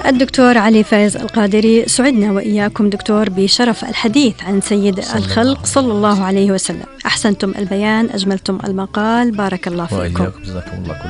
الدكتور علي فايز القادري. سعدنا وإياكم دكتور بشرف الحديث عن سيد الخلق صلى الله عليه وسلم. أحسنتم البيان، أجملتم المقال، بارك الله فيكم. جزاكم الله.